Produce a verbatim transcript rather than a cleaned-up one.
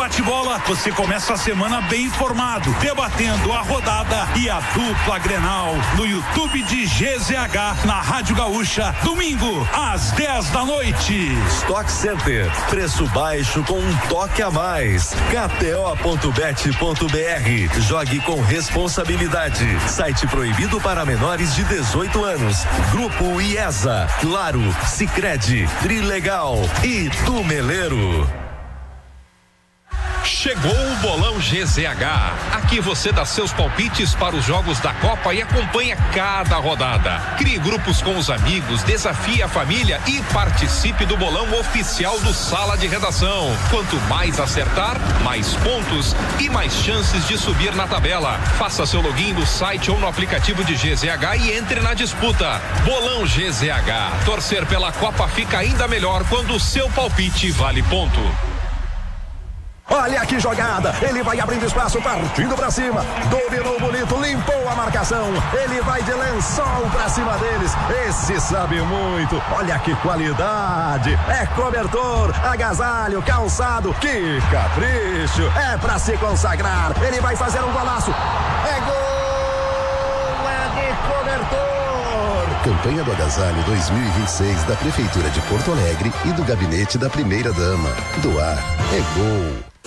bate-bola, você começa a semana bem informado, debatendo a rodada e a dupla Grenal no YouTube de G Z H, na Rádio Gaúcha, domingo, às dez da noite. Stock Center, preço baixo com um toque a mais. K T O ponto bet ponto B R. Jogue com responsabilidade. Site proibido para menores de dezoito anos. Grupo IESA, Claro, Sicredi, Trilegal e Tumeleiro. Chegou o Bolão G Z H. Aqui você dá seus palpites para os jogos da Copa e acompanha cada rodada. Crie grupos com os amigos, desafie a família e participe do bolão oficial do Sala de Redação. Quanto mais acertar, mais pontos e mais chances de subir na tabela. Faça seu login no site ou no aplicativo de G Z H e entre na disputa. Bolão G Z H. Torcer pela Copa fica ainda melhor quando o seu palpite vale ponto. Olha que jogada, ele vai abrindo espaço, partindo pra cima, dominou bonito, limpou a marcação, ele vai de lençol pra cima deles, esse sabe muito, olha que qualidade, é cobertor, agasalho, calçado, que capricho, é pra se consagrar, ele vai fazer um golaço, é gol, é de cobertor. Campanha do Agasalho dois mil e vinte e seis da Prefeitura de Porto Alegre e do Gabinete da Primeira Dama. Doar é gol.